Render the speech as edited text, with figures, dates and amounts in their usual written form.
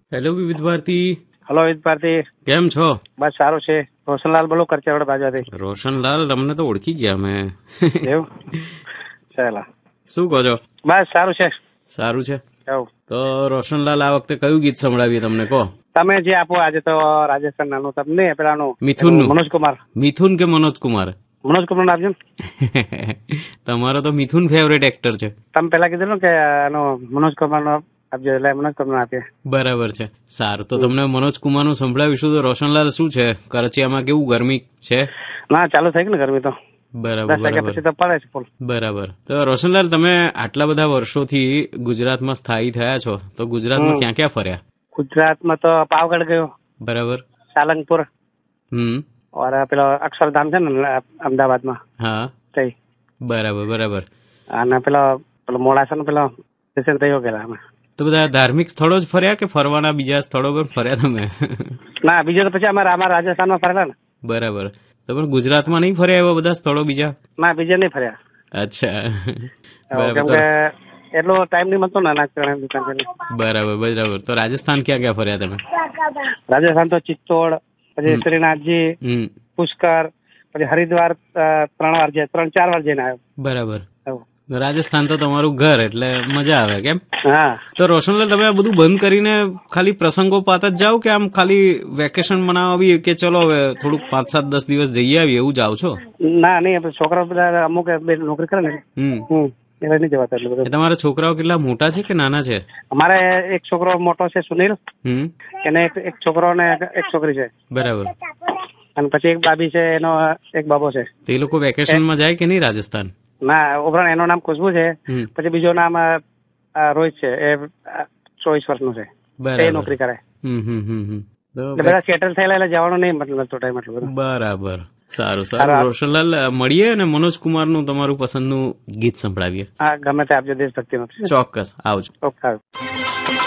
Hello વિવિધ Bharati. Hello વિવિધ ભારતી. કેમ છો? બસ સારું છે. રોશનલાલ બોલો કરચેવડ બાજુથી. રોશનલાલ, તમને તો ઓળખી ગયા મેં. એવું? ચાલો. શું કહો છો? બસ સારું છે. સારું છે. એવું. તો રોશનલાલ, આ વખતે કયું ગીત સંભળાવીએ તમને, કહો. તમે જે આપો આજે તો રાજસ્થાન નાનું તમને પેલાનું મિથુનનું. મનોજકુમાર. મિથુન કે મનોજકુમાર? મનોજકુમાર આપજો. તમારો તો મિથુન ફેવરેટ એક્ટર છે. તમે પેલા કીધું ને કે મનોજકુમાર નો આપજો, એટલે મનોજકુમાર આપીએ. બરાબર છે. સારું, તો તમને મનોજકુમાર નું સંભળાવીશું. તો રોશનલાલ, શું છે કરચિયામાં, કેવું ગરમી છે? ના, ચાલુ થઈ ગઈ ને ગરમી તો. બરાબર 10 વાગ્યા પછી તો પડે છે ફૂલ. બરાબર. તો રોશનલાલ, તમે આટલા બધા વર્ષોથી ગુજરાતમાં સ્થાયી થયા છો, તો ગુજરાતમાં ક્યાં ક્યાં ફર્યા? ગુજરાતમાં તો પાવાગઢ ગયો. બરાબર. સાલંગપુર. और પેલો અક્ષરધામ છે ને અમદાવાદમાં. હા. તઈ. બરાબર બરાબર. અને પેલો મોડાસા પેલો સ્ટેશન થયો ગયેલા અમે. તો બધા ધાર્મિક સ્થળો જ ફર્યા કે ફરવાના બીજા સ્થળો પર ફર્યા તમે? ના, બીજું તો પછી અમારા રાજસ્થાનમાં ફરેલા ને. બરાબર. તો પણ ગુજરાતમાં નહીં ફર્યા એવા બધા સ્થળો બીજા? ના, બીજા નહીં ફર્યા. અચ્છા. કેમ કે એટલો ટાઈમ નહીં મળતો ને અનાજ દુકાન. બરાબર બરાબર. તો રાજસ્થાન ક્યાં ક્યાં ફર્યા તમે? રાજસ્થાન તો ચિત્તોડ, પછી શ્રીનાથજી, પુષ્કર, પછી હરિદ્વાર 3-4 વાર જઈને આવ્યો. બરાબર. રાજસ્થાન તો તમારું ઘર, એટલે મજા આવે, કેમ? હા. તો રોશનલાલ, તમે આ બધું બંધ કરીને ખાલી પ્રસંગોપાત જ જાઓ કે આમ ખાલી વેકેશન મનાવી કે ચલો હવે થોડુંક 5-7-10 દિવસ જઈ આવીએ એવું જાઓ છો? ના, નહીં, છોકરાઓ બધા અમુક નોકરી કરે ને. એટલે નહીં જવાતા એટલું બધું. તમારા છોકરાઓ કેટલા મોટા છે કે નાના છે? અમારે એક છોકરો મોટો છે, સુનિલ. એને એક છોકરો ને એક છોકરી છે. બરાબર. અને પછી એક બાબી છે, એનો એક બાબો છે. તે લોકો વેકેશનમાં જાય કે નહીં રાજસ્થાન? ના, ઉપરાંત એનું નામ ખુશ્બુ છે. પછી બીજું નામ રોહિત છે, એ 24 વર્ષનું છે. એ નોકરી કરે. બધા સેટલ થયેલા, એટલે જવાનો નહીં મતલબ ટાઈમ એટલો બધો. બરાબર. સારું સારું. રોશનલાલ, મળીએ અને મનોજકુમાર નું તમારું પસંદનું ગીત સંભળાવીએ. હા, ગમે તે આપજો, દેશભક્તિનું. ચોક્કસ, આવજો. ઓકે.